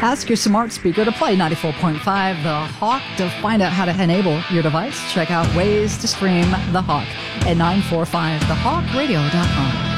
Ask your smart speaker to play 94.5 The Hawk. To find out how to enable your device, check out ways to stream The Hawk at 945thehawkradio.com.